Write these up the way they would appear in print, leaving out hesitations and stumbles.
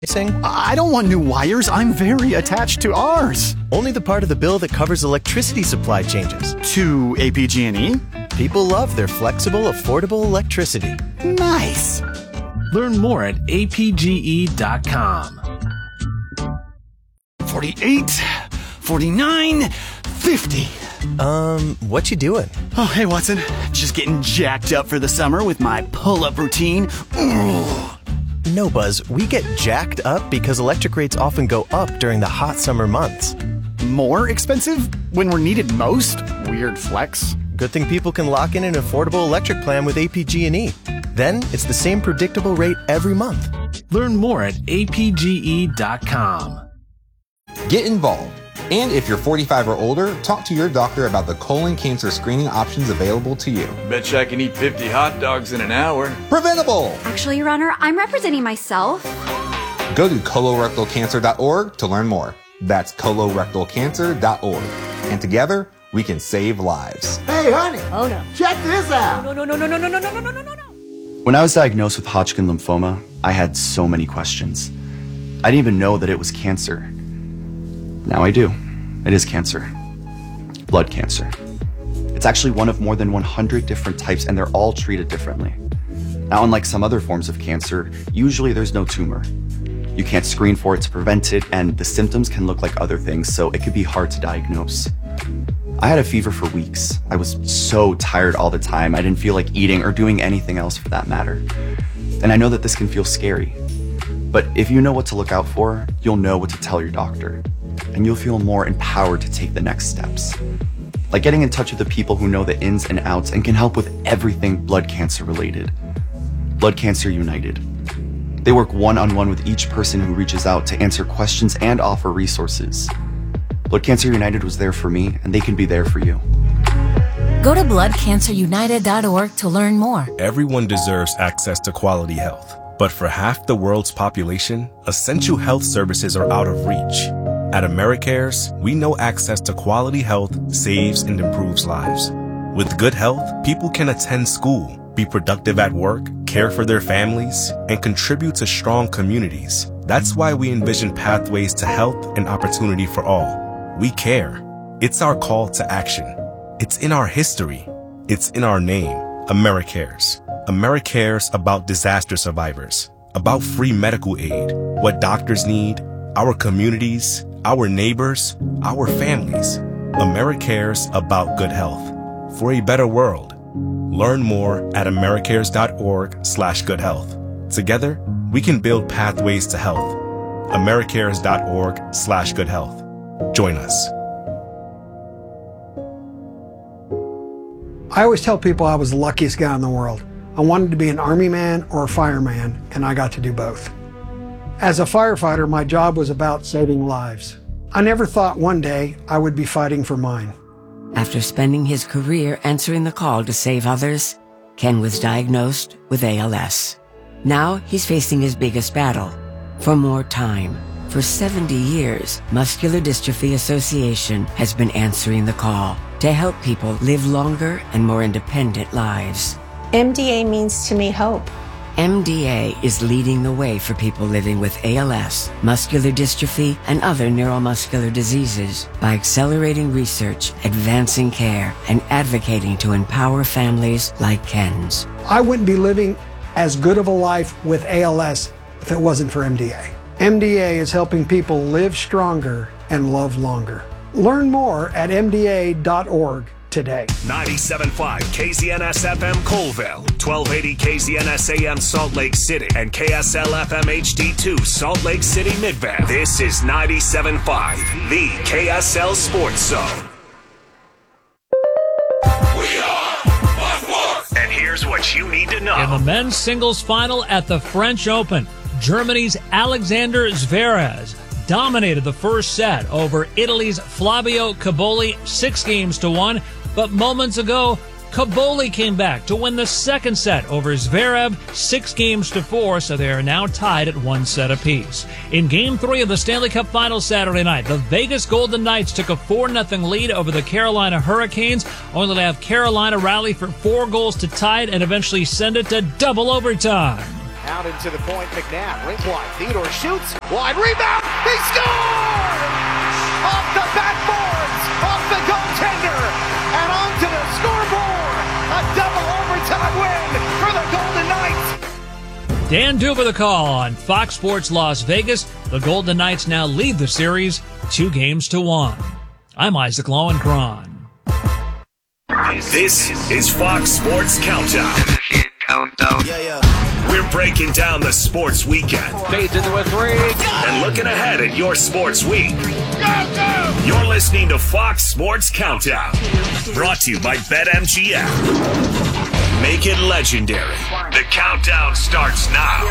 I don't want new wires. I'm very attached to ours. Only the part of the bill that covers electricity supply changes. To APG&E? People love their flexible, affordable electricity. Nice. Learn more at apge.com. 48, 49, 50. What you doing? Oh, hey, Watson. Just getting jacked up for the summer with my pull-up routine. Ugh. No, Buzz. We get jacked up because electric rates often go up during the hot summer months. More expensive when we're needed most? Weird flex. Good thing people can lock in an affordable electric plan with APG&E. Then it's the same predictable rate every month. Learn more at apge.com. Get involved. And if you're 45 or older, talk to your doctor about the colon cancer screening options available to you. Betcha I can eat 50 hot dogs in an hour. Preventable! Actually, Your Honor, I'm representing myself. Go to colorectalcancer.org to learn more. That's colorectalcancer.org. And together, we can save lives. Hey, honey. Oh, no. Check this out. No. When I was diagnosed with Hodgkin lymphoma, I had so many questions. I didn't even know that it was cancer. Now I do. It is cancer. Blood cancer. It's actually one of more than 100 different types, and they're all treated differently. Now, unlike some other forms of cancer, usually there's no tumor. You can't screen for it to prevent it, and the symptoms can look like other things, so it could be hard to diagnose. I had a fever for weeks. I was so tired all the time. I didn't feel like eating or doing anything else for that matter. And I know that this can feel scary. But if you know what to look out for, you'll know what to tell your doctor. And you'll feel more empowered to take the next steps. Like getting in touch with the people who know the ins and outs and can help with everything blood cancer related. Blood Cancer United. They work one-on-one with each person who reaches out to answer questions and offer resources. Blood Cancer United was there for me, and they can be there for you. Go to bloodcancerunited.org to learn more. Everyone deserves access to quality health. But for half the world's population, essential health services are out of reach. At AmeriCares, we know access to quality health saves and improves lives. With good health, people can attend school, be productive at work, care for their families, and contribute to strong communities. That's why we envision pathways to health and opportunity for all. We care. It's our call to action. It's in our history. It's in our name. AmeriCares. AmeriCares about disaster survivors, about free medical aid, what doctors need, our communities, our neighbors, our families. AmeriCares about good health. For a better world. Learn more at americares.org/goodhealth. Together, we can build pathways to health. americares.org/goodhealth. Join us. I always tell people I was the luckiest guy in the world. I wanted to be an army man or a fireman, and I got to do both. As a firefighter, my job was about saving lives. I never thought one day I would be fighting for mine. After spending his career answering the call to save others, Ken was diagnosed with ALS. Now he's facing his biggest battle, for more time. For 70 years, Muscular Dystrophy Association has been answering the call to help people live longer and more independent lives. MDA means to me hope. MDA is leading the way for people living with ALS, muscular dystrophy, and other neuromuscular diseases by accelerating research, advancing care, and advocating to empower families like Ken's. I wouldn't be living as good of a life with ALS if it wasn't for MDA. MDA is helping people live stronger and love longer. Learn more at mda.org today. 97.5 KZNS FM Colville, 1280 KZNS AM Salt Lake City, and KSL FM HD2 Salt Lake City Midvale. This is 97.5, the KSL Sports Zone. We are Buckworth. And here's what you need to know. In the men's singles final at the French Open, Germany's Alexander Zverev dominated the first set over Italy's Flavio Cobolli 6-1, but moments ago, Cobolli came back to win the second set over Zverev 6-4, so they are now tied at 1 set apiece. In Game 3 of the Stanley Cup Finals Saturday night, the Vegas Golden Knights took a 4-0 lead over the Carolina Hurricanes, only to have Carolina rally for 4 goals to tie it and eventually send it to double overtime. Out into the point, McNabb, rink wide. Theodore shoots, wide rebound, they score! Off the backboards, off the goaltender, and onto the scoreboard. A double overtime win for the Golden Knights. Dan Duba the call on Fox Sports Las Vegas. The Golden Knights now lead the series 2-1. I'm Isaac Lowenkron. This is Fox Sports Countdown. We're breaking down the sports weekend. Fades into a three. And looking ahead at your sports week. You're listening to Fox Sports Countdown. Brought to you by BetMGM. Make it legendary. The countdown starts now.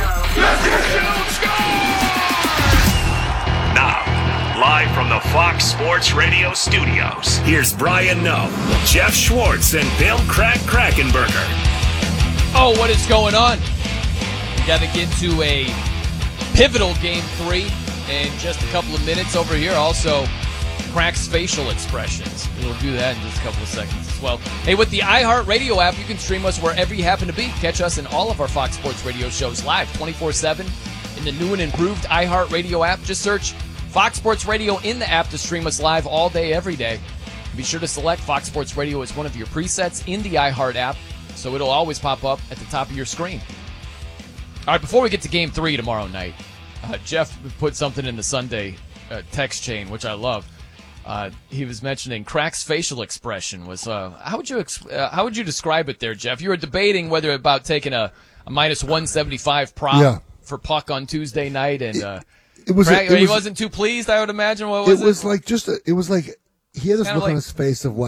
Now, live from the Fox Sports Radio studios, here's Brian Noe, Jeff Schwartz, and Bill Krakenberger. Oh, what is going on? We got to get to a pivotal Game 3 in just a couple of minutes over here. Also, Crack's facial expressions. We'll do that in just a couple of seconds as well. Hey, with the iHeartRadio app, you can stream us wherever you happen to be. Catch us in all of our Fox Sports Radio shows live 24/7 in the new and improved iHeartRadio app. Just search Fox Sports Radio in the app to stream us live all day, every day. Be sure to select Fox Sports Radio as one of your presets in the iHeart app, so it'll always pop up at the top of your screen. All right, before we get to Game 3 tomorrow night, Jeff put something in the Sunday text chain, which I love. He was mentioning Crack's facial expression was how would you describe it there, Jeff? You were debating whether about taking a minus 175 prop for puck on Tuesday night, and he wasn't too pleased, I would imagine. What was it? It was like it was like he had this look on his face of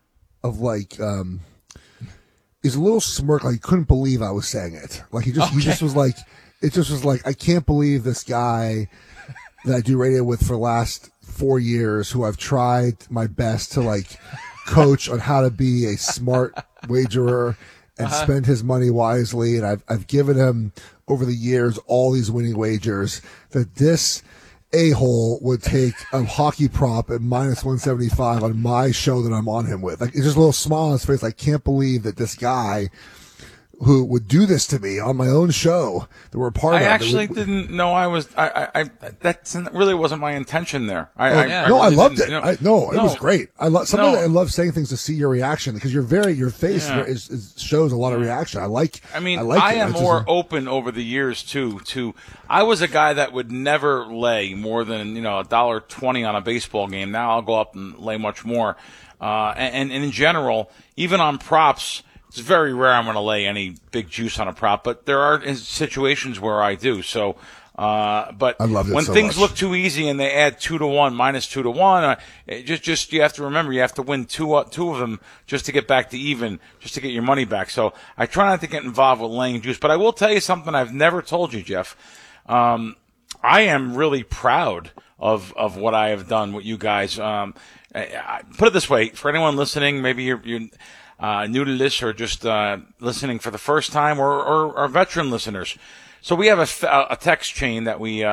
he's a little smirk, like he couldn't believe I was saying it. Like he just was like, it just was like, I can't believe this guy that I do radio with for the last 4 years, who I've tried my best to like coach on how to be a smart wagerer and spend his money wisely. And I've given him over the years all these winning wagers, that this a-hole would take a hockey prop at minus 175 on my show that I'm on him with. Like, it's just a little smile on his face. I can't believe that this guy who would do this to me on my own show that we're a part of. I actually didn't know I was. That really wasn't my intention there. I loved it. It was great. I love saying things to see your reaction, because your face shows a lot of reaction. I am more open over the years too. I was a guy that would never lay more than $1.20 on a baseball game. Now I'll go up and lay much more. And in general, even on props, it's very rare I'm going to lay any big juice on a prop, but there are situations where I do. So, but I love it when things look too easy and they add 2-1, minus 2-1, just you have to remember you have to win two of them just to get back to even, just to get your money back. So I try not to get involved with laying juice. But I will tell you something I've never told you, Jeff. I am really proud of what I have done with you guys. I put it this way, for anyone listening, maybe you're new to this, or just listening for the first time, or veteran listeners. So we have a text chain that we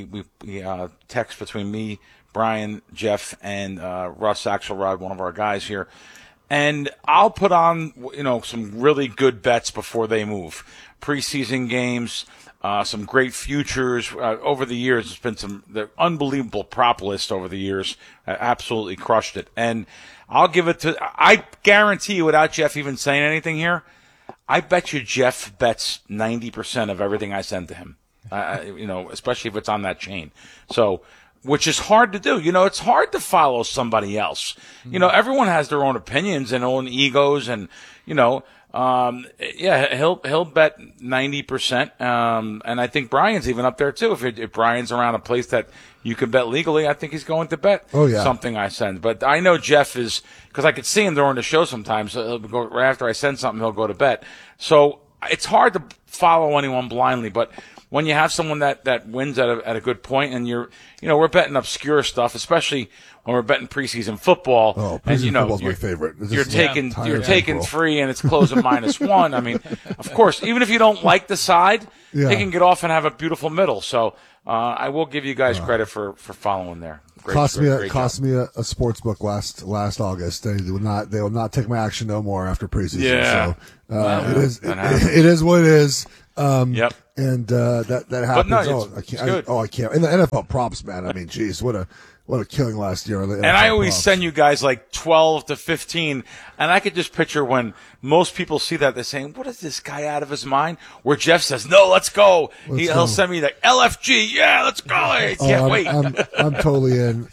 text between me, Brian, Jeff, and Russ Axelrod, one of our guys here. And I'll put on some really good bets before they move. Preseason games, some great futures. Over the years, it's been the unbelievable prop list over the years. Absolutely crushed it. And I'll give it to, I guarantee you, without Jeff even saying anything here, I bet you Jeff bets 90% of everything I send to him, especially if it's on that chain. So, which is hard to do. It's hard to follow somebody else. Everyone has their own opinions and own egos, and, he'll bet 90%. And I think Brian's even up there too. If Brian's around a place that you can bet legally, I think he's going to bet something I send. But I know Jeff is, because I could see him during the show sometimes. So he'll go, right after I send something, he'll go to bet. So it's hard to follow anyone blindly. But when you have someone that wins at a good point, and we're betting obscure stuff, especially when we're betting preseason football. Oh, preseason football's my favorite. You're taking 3 and it's closing -1. I mean, of course, even if you don't like the side, they can get off and have a beautiful middle. So I will give you guys credit for following there. Cost me a sports book last August. They will not take my action no more after preseason. Yeah. So it is what it is. And that happens. No, I can't. I can't. And the NFL props, man. I mean, geez, what a killing last year. And I always send you guys like 12 to 15, and I could just picture when most people see that, they're saying, what is this guy out of his mind? Where Jeff says, no, let's go. He'll send me like LFG. Yeah, let's go. I can't wait. I'm totally in.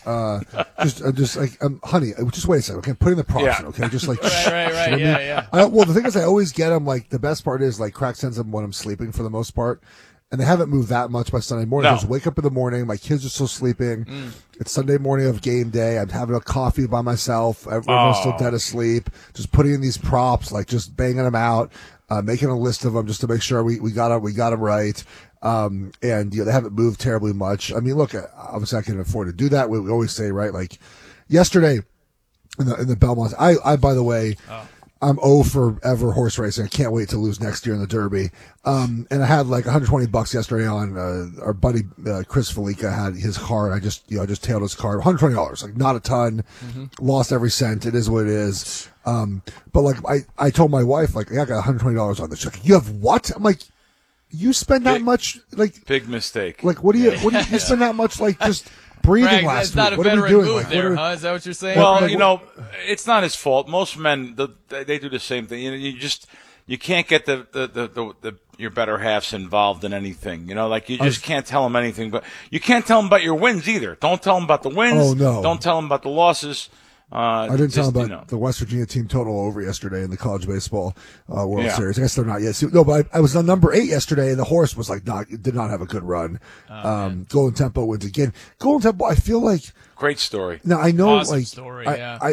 Just like, honey, just wait a second. Okay, I'm putting the props in. Okay, just like, right. Yeah. Well, the thing is, I always get them. Like, the best part is like Crack sends them when I'm sleeping for the most part. And they haven't moved that much by Sunday morning. No. I just wake up in the morning. My kids are still sleeping. It's Sunday morning of game day. I'm having a coffee by myself. Everyone's still dead asleep. Just putting in these props, like just banging them out, making a list of them just to make sure we got them right. And they haven't moved terribly much. I mean, look, obviously I can afford to do that. We always say, right? Like yesterday in the Belmont, I by the way. I'm 0 for ever horse racing. I can't wait to lose next year in the Derby. And I had like $120 yesterday on, our buddy, Chris Felica had his card. I just tailed his card. $120. Like not a ton. Lost every cent. It is what it is. But like I told my wife, like, I got $120 on this. She's like, you have what? I'm like, you spend that much? Like, big mistake. Like, what do you spend that much? Like, just breathing last week. What are we doing? Move there, huh? Is that what you're saying? Well, it's not his fault. Most men, they do the same thing. You can't get your better halves involved in anything. Like you just can't tell them anything. But you can't tell them about your wins either. Don't tell them about the wins. Oh no. Don't tell them about the losses. I didn't tell them about the West Virginia team total over yesterday in the college baseball World Series. I guess they're not yet. No, but I was on number 8 yesterday, and the horse was like did not have a good run. Golden Tempo wins again. Golden Tempo, I feel like great story. Now I know, awesome like story,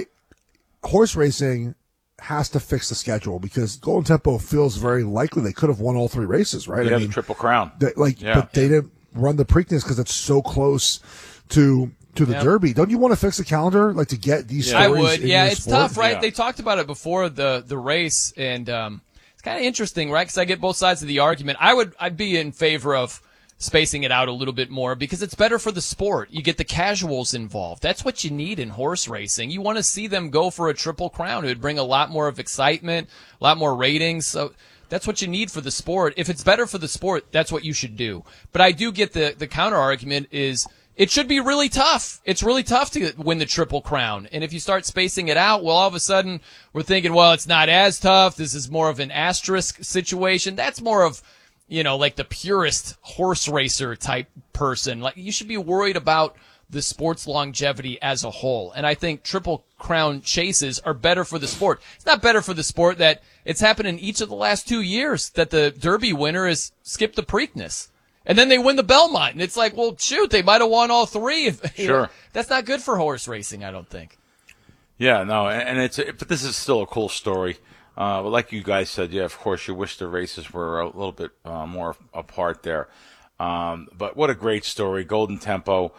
horse racing has to fix the schedule because Golden Tempo feels very likely they could have won all 3 races, right? Yeah, the Triple Crown. But they didn't run the Preakness because it's so close to the Derby. Don't you want to fix the calendar, like to get these stories? I would. In your it's sport? tough, right? They talked about it before the race, and it's kind of interesting, right? Because I get both sides of the argument. I'd be in favor of spacing it out a little bit more because it's better for the sport. You get the casuals involved. That's what you need in horse racing. You want to see them go for a Triple Crown. It would bring a lot more of excitement, a lot more ratings. So that's what you need for the sport. If it's better for the sport, that's what you should do. But I do get the counter argument is it should be really tough. It's really tough to win the Triple Crown. And if you start spacing it out, well, all of a sudden we're thinking, well, it's not as tough. This is more of an asterisk situation. That's more of, like the purist horse racer type person. Like you should be worried about the sport's longevity as a whole. And I think Triple Crown chases are better for the sport. It's not better for the sport that it's happened in each of the last 2 years that the Derby winner has skipped the Preakness. And then they win the Belmont. And it's like, well, shoot, they might have won all 3. Sure. That's not good for horse racing, I don't think. Yeah, no, and but this is still a cool story. But like you guys said, yeah, of course, you wish the races were a little bit more apart there. But what a great story. Golden Tempo.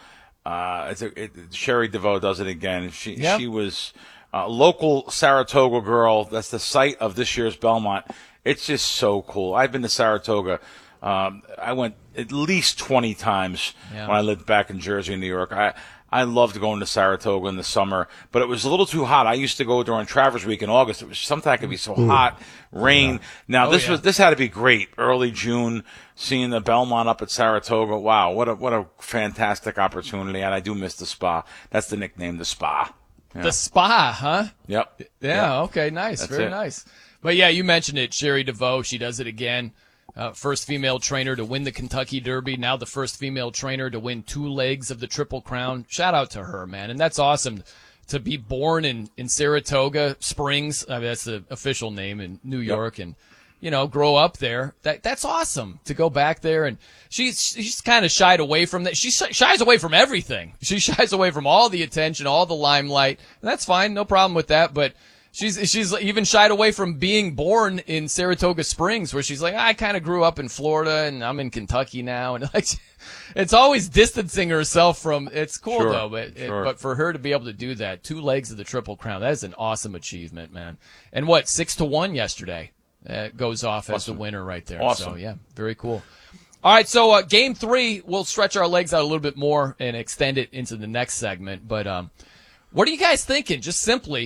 Sherry DeVoe does it again. She was a local Saratoga girl. That's the site of this year's Belmont. It's just so cool. I've been to Saratoga. I went at least 20 times when I lived back in Jersey and New York. I loved going to Saratoga in the summer, but it was a little too hot. I used to go during Travers Week in August. It was sometimes it could be so hot, rain. Now this had to be great. Early June, seeing the Belmont up at Saratoga. Wow, what a fantastic opportunity. And I do miss the spa. That's the nickname, the spa. Yeah. The spa, huh? Yep. Yeah. Okay. Nice. That's Very nice. But yeah, you mentioned it, Sherry DeVoe. She does it again. First female trainer to win the Kentucky Derby. Now the first female trainer to win 2 legs of the Triple Crown. Shout out to her, man. And that's awesome to be born in Saratoga Springs. I mean, that's the official name in New York. And, grow up there. That's awesome to go back there. And she's kind of shied away from that. She shies away from everything. She shies away from all the attention, all the limelight. And that's fine. No problem with that. But She's even shied away from being born in Saratoga Springs, where she's like, I kind of grew up in Florida and I'm in Kentucky now, and like, it's always distancing herself from. It's cool though, but for her to be able to do that, 2 legs of the Triple Crown, that is an awesome achievement, man. And 6-1 yesterday goes off as the winner right there. Awesome. So yeah, very cool. All right, so game 3, we'll stretch our legs out a little bit more and extend it into the next segment. But what are you guys thinking? Just simply.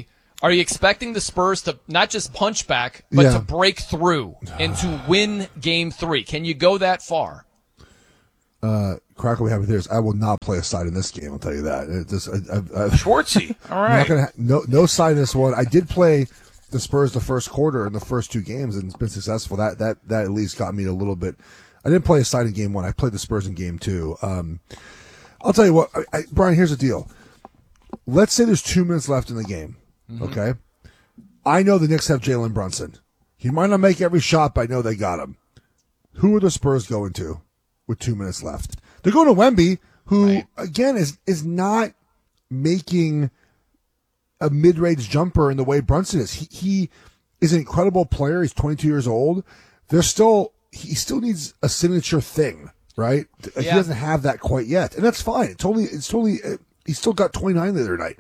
Are you expecting the Spurs to not just punch back, but to break through and to win Game 3? Can you go that far? Crackle, we have it there. I will not play a side in this game. I'll tell you that. Schwartzy, all right. No side in this one. I did play the Spurs the first quarter in the first 2 games, and it's been successful. That at least got me a little bit. I didn't play a side in Game 1. I played the Spurs in Game 2. I'll tell you what, Brian. Here's the deal. Let's say there's 2 minutes left in the game. Okay, I know the Knicks have Jalen Brunson. He might not make every shot, but I know they got him. Who are the Spurs going to with 2 minutes left? They're going to Wemby, who again is not making a mid-range jumper in the way Brunson is. He is an incredible player. He's 22 years old. He still needs a signature thing, right? He doesn't have that quite yet, and that's fine. It's totally. He still got 29 the other night.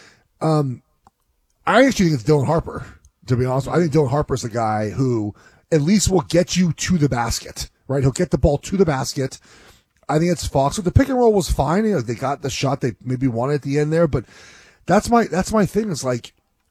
I actually think it's Dylan Harper, to be honest. I think Dylan Harper's the guy who at least will get you to the basket, right? He'll get the ball to the basket. I think it's Fox. So the pick and roll was fine. You know, they got the shot they maybe wanted at the end there, but that's my thing. It's like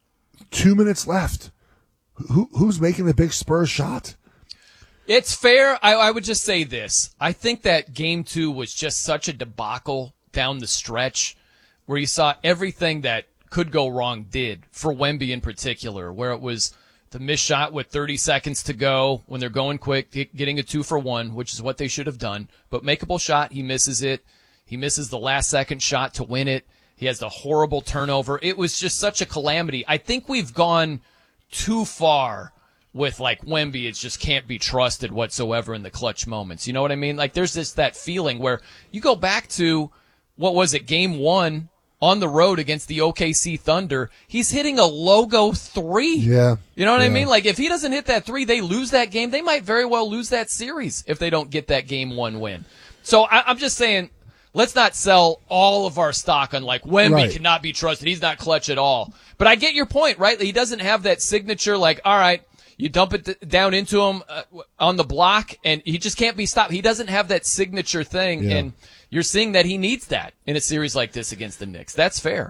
2 minutes left. Who's making the big Spurs shot? It's fair. I would just say this. I think that Game 2 was just such a debacle down the stretch where you saw everything that could go wrong did for Wemby in particular, where it was the missed shot with 30 seconds to go when they're going quick, getting a 2-for-1, which is what they should have done. But makeable shot, he misses it. He misses the last second shot to win it. He has the horrible turnover. It was just such a calamity. I think we've gone too far with like Wemby. It just can't be trusted whatsoever in the clutch moments. You know what I mean? Like there's that feeling where you go back to, what was it, Game 1 on the road against the OKC Thunder. He's hitting a logo 3. Yeah. You know what I mean? Like if he doesn't hit that 3, they lose that game. They might very well lose that series if they don't get that Game 1 win. So I'm just saying, let's not sell all of our stock on like Wemby cannot be trusted. He's not clutch at all. But I get your point, right? He doesn't have that signature like, all right, you dump it down into him on the block, and he just can't be stopped. He doesn't have that signature thing, and you're seeing that he needs that in a series like this against the Knicks. That's fair.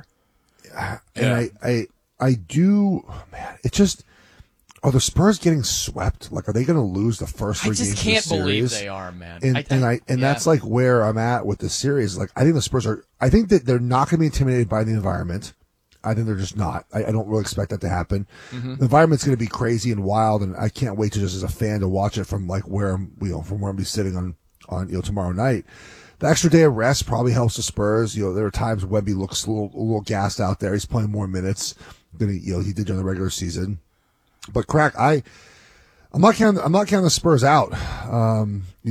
And I do, man, it just, are the Spurs getting swept? Like, are they going to lose the first 3 games of the series? I just can't believe they are, man. And that's like where I'm at with the series. Like, I think the Spurs I think that they're not going to be intimidated by the environment. I think they're just not. I don't really expect that to happen. The environment's going to be crazy and wild, and I can't wait to just as a fan to watch it from like where I'm, from where I'm be sitting on tomorrow night. The extra day of rest probably helps the Spurs. There are times Wemby looks a little gassed out there. He's playing more minutes than he did during the regular season. But Crack, I'm not counting the Spurs out. I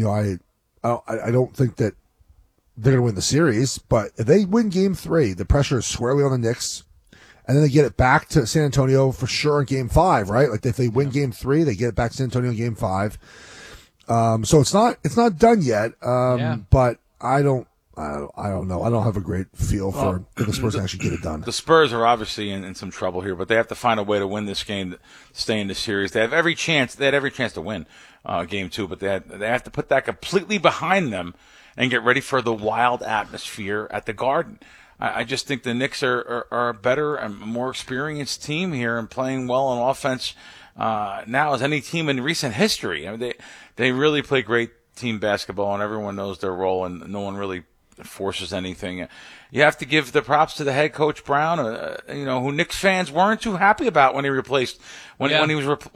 don't think that they're going to win the series, but if they win Game 3, the pressure is squarely on the Knicks. And then they get it back to San Antonio for sure in Game 5, right? Like if they win Game 3, they get it back to San Antonio in Game 5. So it's not done yet. But I don't know. I don't have a great feel for if the Spurs can actually get it done. The Spurs are obviously in some trouble here, but they have to find a way to win this game, to stay in the series. They have every chance. They had every chance to win Game 2, but they have to put that completely behind them and get ready for the wild atmosphere at the Garden. I just think the Knicks are a better and more experienced team here and playing well on offense now as any team in recent history. I mean, they really play great team basketball, and everyone knows their role, and no one really forces anything. You have to give the props to the head coach Brown, who Knicks fans weren't too happy about when he replaced when Tom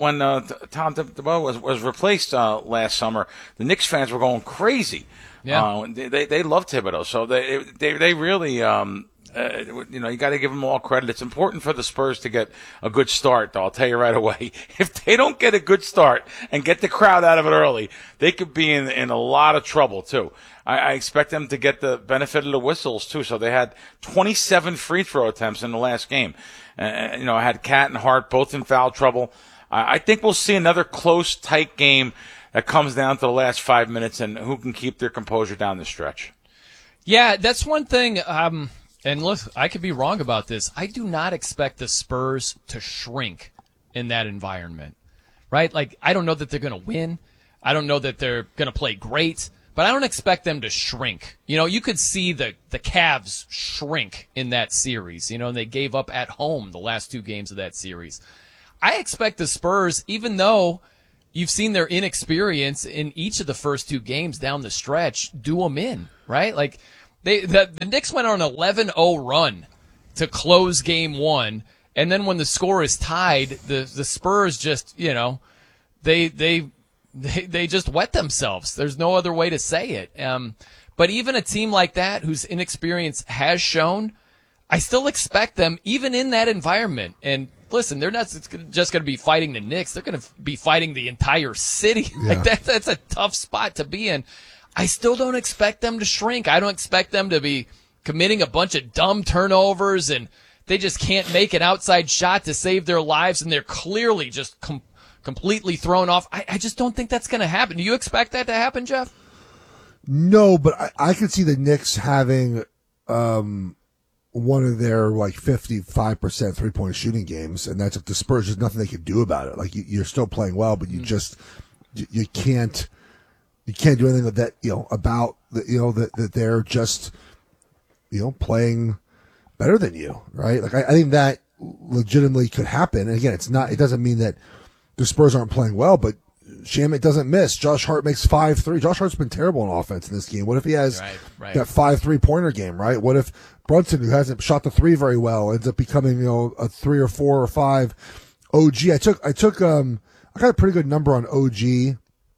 Thibodeau was replaced last summer. The Knicks fans were going crazy. Yeah, they love Thibodeau, so they really you got to give them all credit. It's important for the Spurs to get a good start, though. I'll tell you right away, if they don't get a good start and get the crowd out of it early, they could be in a lot of trouble too. I expect them to get the benefit of the whistles too. So they had 27 free throw attempts in the last game. I had Cat and Hart both in foul trouble. I think we'll see another close, tight game that comes down to the last 5 minutes and who can keep their composure down the stretch. Yeah, that's one thing. And look, I could be wrong about this. I do not expect the Spurs to shrink in that environment, right? Like, I don't know that they're going to win. I don't know that they're going to play great. But but I don't expect them to shrink. You could see the Cavs shrink in that series, and they gave up at home the last 2 games of that series. I expect the Spurs, even though you've seen their inexperience in each of the first 2 games down the stretch, do them in, right? Like the Knicks went on an 11-0 run to close game 1, and then when the score is tied, the Spurs just, they just wet themselves. There's no other way to say it. But even a team like that, whose inexperience has shown, I still expect them, even in that environment. And listen, they're not just going to be fighting the Knicks. They're going to be fighting the entire city. Yeah. Like that's a tough spot to be in. I still don't expect them to shrink. I don't expect them to be committing a bunch of dumb turnovers and they just can't make an outside shot to save their lives, and they're clearly just completely thrown off. I just don't think that's going to happen. Do you expect that to happen, Jeff? No, but I could see the Knicks having one of their 55% 3-point shooting games, and that's if the Spurs, there's nothing they can do about it. Like you're still playing well, but you just you can't do anything with that about that they're just playing better than you, right? Like I think that legitimately could happen. And again, it doesn't mean that the Spurs aren't playing well, but Shamet doesn't miss. Josh Hart makes 5 3. Josh Hart's been terrible on offense in this game. What if he has that 5 3-pointer game, right? What if Brunson, who hasn't shot the 3 very well, ends up becoming a 3 or 4 or 5 OG? I got a pretty good number on OG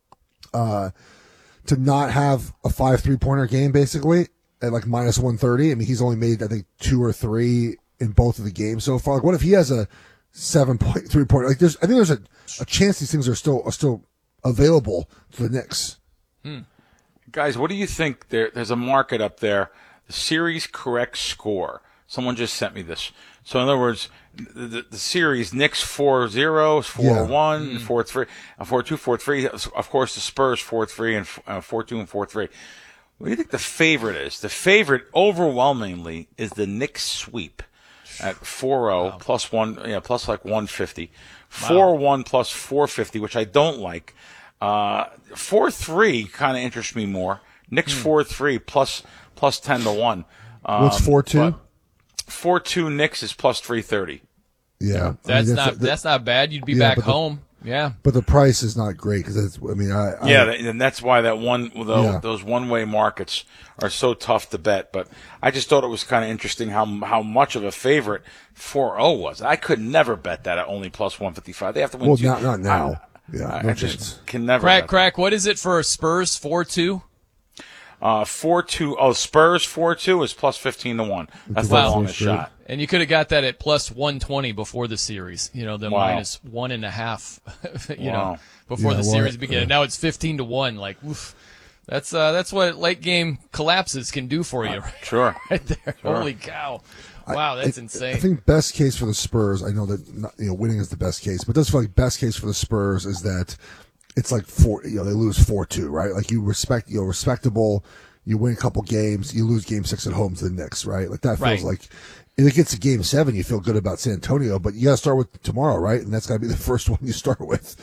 to not have a 5 3-pointer game, basically, at like minus 130. I mean, he's only made, I think, 2 or 3 in both of the games so far. Like, what if he has a 7.3-pointer? Like, I think there's a chance these things are still available to the Knicks. Guys, what do you think? There's a market up there. The series correct score. Someone just sent me this. So in other words, the series Knicks 4-0, 4-1, 4-3, 4-2, 4-3. Of course, the Spurs 4-3 and 4-2 and 4-3. What do you think the favorite is? The favorite overwhelmingly is the Knicks sweep at 4-0 plus 150. 4-1 plus 450, which I don't like. 4-3 kind of interests me more. Knicks 4-3 plus 10-1. What's 4-2? 4-2 Knicks is plus 330. Yeah, that's not bad. You'd be back home. Yeah, but the price is not great because and that's why those one-way markets are so tough to bet. But I just thought it was kind of interesting how much of a favorite 4-0 was. I could never bet that at only plus 155. They have to win. Well, not now. I just can never. Crack. What is it for Spurs 4-2? 4-2. Oh, Spurs 4-2 is plus 15-1. That's the longest shot. And you could have got that at plus 120 before the series. Minus 1.5. Before the series began. Now it's 15-1. Like, oof. That's what late game collapses can do for you. Sure. Right there. Sure. Holy cow. Wow, that's insane. I think best case for the Spurs, I know that winning is the best case, but it does feel like best case for the Spurs is that it's like they lose 4-2, right? Like respectable, you win a couple games, you lose game 6 at home to the Knicks, right? Like that feels like if it gets to game 7, you feel good about San Antonio, but you got to start with tomorrow, right? And that's got to be the first one you start with,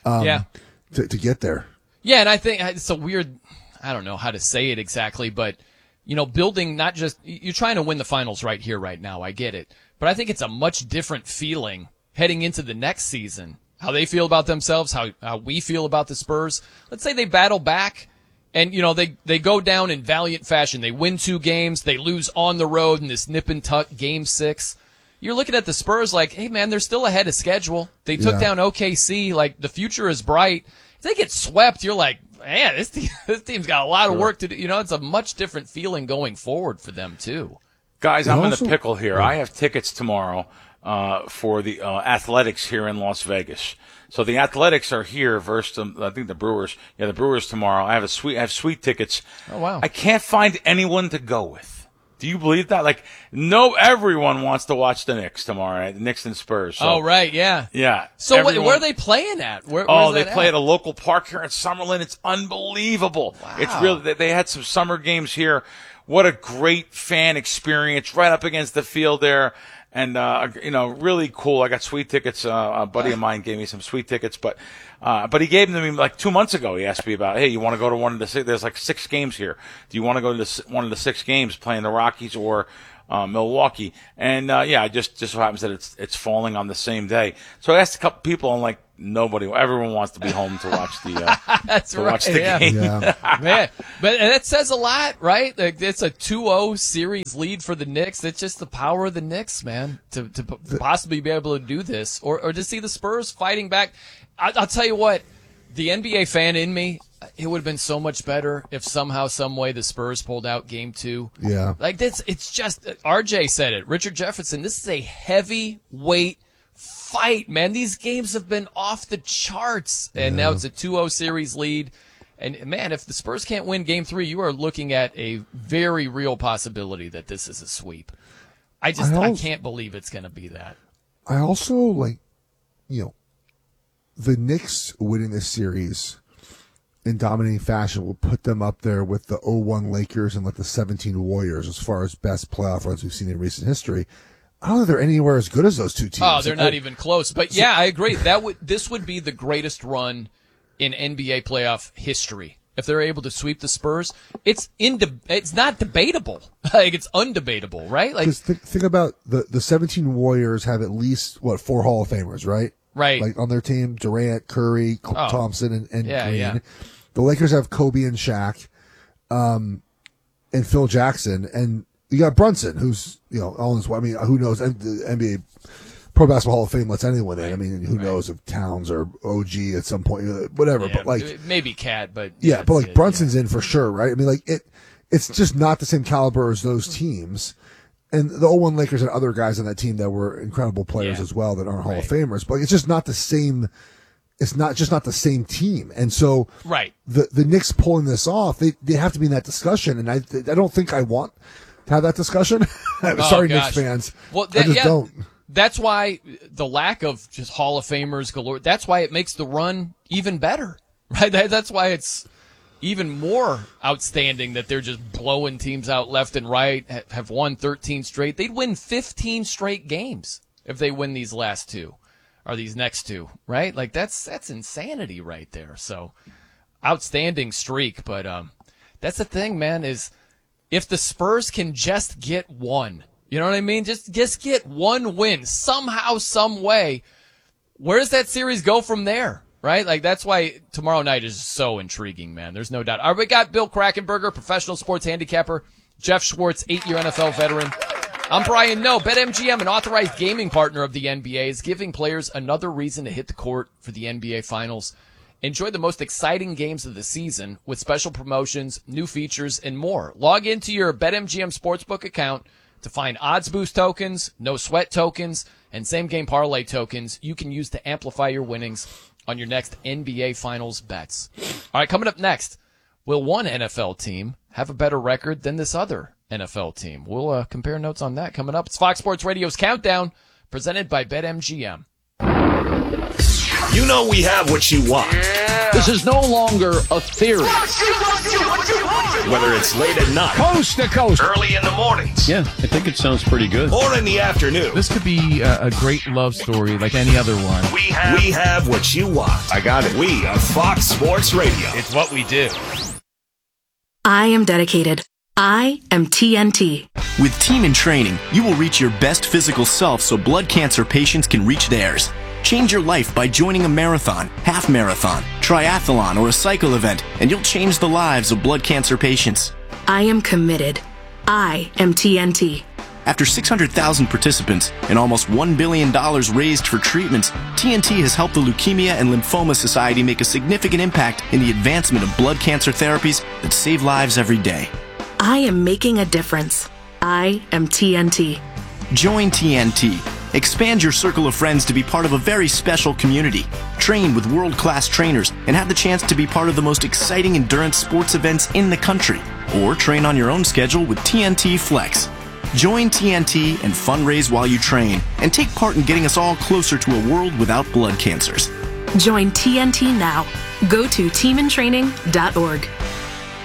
to get there. Yeah, and I think it's a weird, I don't know how to say it exactly, but building not just, you're trying to win the finals right here, right now. I get it. But I think it's a much different feeling heading into the next season. How they feel about themselves, how we feel about the Spurs. Let's say they battle back and, they go down in valiant fashion. They win 2 games. They lose on the road in this nip and tuck game 6. You're looking at the Spurs like, hey, man, they're still ahead of schedule. They took down OKC. Like, the future is bright. If they get swept, you're like, man, this team's got a lot of work to do. It's a much different feeling going forward for them, too. Guys, I'm in the pickle here. I have tickets tomorrow for the Athletics here in Las Vegas. So the Athletics are here versus I think the Brewers. Yeah, the Brewers tomorrow. I have sweet tickets. Oh wow! I can't find anyone to go with. Do you believe that? Like, everyone wants to watch the Knicks tomorrow night, the Knicks and Spurs. So, oh right, yeah. So where are they playing at? They play at a local park here in Summerlin. It's unbelievable. Wow. It's really they had some summer games here. What a great fan experience right up against the field there. And, really cool. I got sweet tickets. A buddy of mine gave me some sweet tickets, but he gave them to me like 2 months ago. He asked me about, hey, you want to go to one of the there's like 6 games here. Do you want to go to one of the 6 games playing the Rockies or Milwaukee? And, it just so happens that it's falling on the same day. So I asked a couple people, and like, everyone wants to be home to watch the watch the game. Yeah. Man, but that says a lot, right? Like, it's a 2-0 series lead for the Knicks. It's just the power of the Knicks, man, to possibly be able to do this, or to see the Spurs fighting back. I'll tell you what, the NBA fan in me, it would have been so much better if somehow, some way, the Spurs pulled out Game 2. Yeah, like this. It's just RJ said it. Richard Jefferson. This is a heavyweight fight, man. These games have been off the charts, and now it's a 2-0 series lead. And man, if the Spurs can't win Game 3, you are looking at a very real possibility that this is a sweep. I can't believe it's going to be that. I also the Knicks winning this series in dominating fashion will put them up there with the 0-1 Lakers and like the 17 Warriors as far as best playoff runs we've seen in recent history. I don't know if they're anywhere as good as those two teams. Oh, they're not even close. But yeah, I agree. This would be the greatest run in NBA playoff history if they're able to sweep the Spurs. It's not debatable. Like, it's undebatable, right? Like, think about the 17 Warriors have at least 4 Hall of Famers, right? Right. Like on their team, Durant, Curry, Thompson, and Green. Yeah. The Lakers have Kobe and Shaq, and Phil Jackson, and you got Brunson, who's, all this, who knows? The NBA Pro Basketball Hall of Fame lets anyone in. I mean, who knows if Towns or OG at some point, whatever. Yeah, but maybe Cat, but Brunson's in for sure, right? I mean, it's just not the same caliber as those teams. And the 0-1 Lakers and other guys on that team that were incredible players as well that aren't Hall of Famers, but it's just not the same. It's not the same team. And so the Knicks pulling this off, they have to be in that discussion. And I don't think I want to have that discussion. Sorry, Knicks fans. Well, I just don't. That's why the lack of just Hall of Famers galore, that's why it makes the run even better, right? That's why it's even more outstanding that they're just blowing teams out left and right, have won 13 straight. They'd win 15 straight games if they win these last 2 or these next 2, right? Like, that's insanity right there. So, outstanding streak. But that's the thing, man, is if the Spurs can just get one, you know what I mean? Just get one win somehow, some way. Where does that series go from there? Right? Like, that's why tomorrow night is so intriguing, man. There's no doubt. All right, we got Bill Krackomberger, professional sports handicapper. Jeff Schwartz, 8-year NFL veteran. I'm Brian Noe. BetMGM, an authorized gaming partner of the NBA, is giving players another reason to hit the court for the NBA Finals. Enjoy the most exciting games of the season with special promotions, new features, and more. Log into your BetMGM Sportsbook account to find odds boost tokens, no sweat tokens, and same game parlay tokens you can use to amplify your winnings on your next NBA Finals bets. All right, coming up next, will one NFL team have a better record than this other NFL team? We'll compare notes on that coming up. It's Fox Sports Radio's Countdown, presented by BetMGM. You know we have what you want. This is no longer a theory. Whether it's late at night, coast to coast, early in the mornings, yeah, I think it sounds pretty good. Or in the afternoon. This could be a great love story like any other one. We have what you want. I got it. We are Fox Sports Radio. It's what we do. I am dedicated. I am TNT. With Team in Training, you will reach your best physical self so blood cancer patients can reach theirs. Change your life by joining a marathon, half marathon, triathlon, or a cycle event, and you'll change the lives of blood cancer patients. I am committed. I am TNT. After 600,000 participants and almost $1 billion raised for treatments, TNT has helped the Leukemia and Lymphoma Society make a significant impact in the advancement of blood cancer therapies that save lives every day. I am making a difference. I am TNT. Join TNT. Expand your circle of friends to be part of a very special community. Train with world-class trainers and have the chance to be part of the most exciting endurance sports events in the country. Or train on your own schedule with TNT Flex. Join TNT and fundraise while you train and take part in getting us all closer to a world without blood cancers. Join TNT now. Go to teamintraining.org.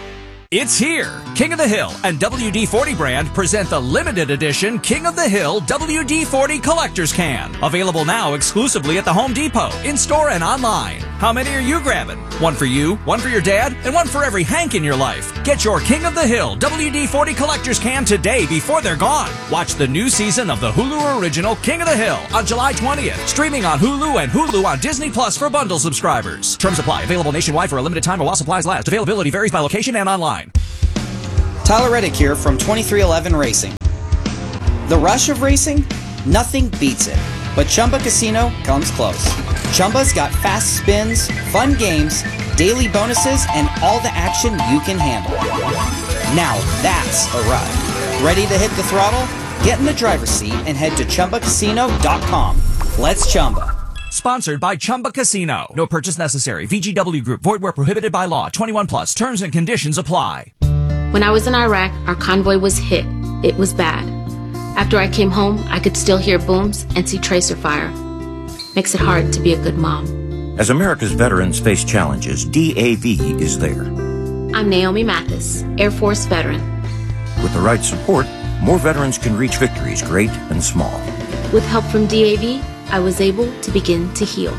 It's here. King of the Hill and WD-40 brand present the limited edition King of the Hill WD-40 Collector's Can. Available now exclusively at the Home Depot, in-store and online. How many are you grabbing? One for you, one for your dad, and one for every Hank in your life. Get your King of the Hill WD-40 Collector's Can today before they're gone. Watch the new season of the Hulu original King of the Hill on July 20th. Streaming on Hulu and Hulu on Disney Plus for bundle subscribers. Terms apply. Available nationwide for a limited time while supplies last. Availability varies by location and online. Tyler Reddick here from 2311 Racing. The rush of racing? Nothing beats it. But Chumba Casino comes close. Chumba's got fast spins, fun games, daily bonuses, and all the action you can handle. Now that's a ride. Ready to hit the throttle? Get in the driver's seat and head to ChumbaCasino.com. Let's Chumba. Sponsored by Chumba Casino. No purchase necessary. VGW Group. Void where prohibited by law. 21 plus. Terms and conditions apply. When I was in Iraq, our convoy was hit. It was bad. After I came home, I could still hear booms and see tracer fire. Makes it hard to be a good mom. As America's veterans face challenges, DAV is there. I'm Naomi Mathis, Air Force veteran. With the right support, more veterans can reach victories, great and small. With help from DAV, I was able to begin to heal.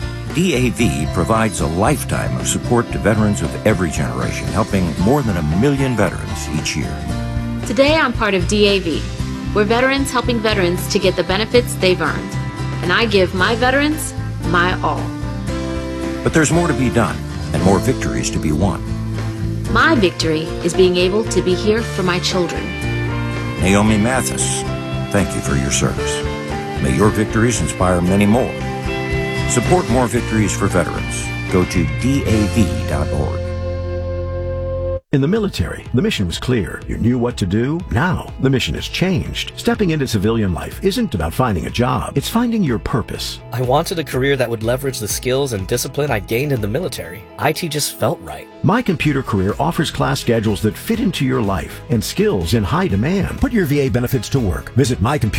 DAV provides a lifetime of support to veterans of every generation, helping more than 1 million veterans each year. Today, I'm part of DAV. We're veterans helping veterans to get the benefits they've earned. And I give my veterans my all. But there's more to be done and more victories to be won. My victory is being able to be here for my children. Naomi Mathis, thank you for your service. May your victories inspire many more. Support more victories for veterans. Go to DAV.org. In the military, the mission was clear. You knew what to do. Now, the mission has changed. Stepping into civilian life isn't about finding a job. It's finding your purpose. I wanted a career that would leverage the skills and discipline I gained in the military. IT just felt right. My Computer Career offers class schedules that fit into your life and skills in high demand. Put your VA benefits to work. Visit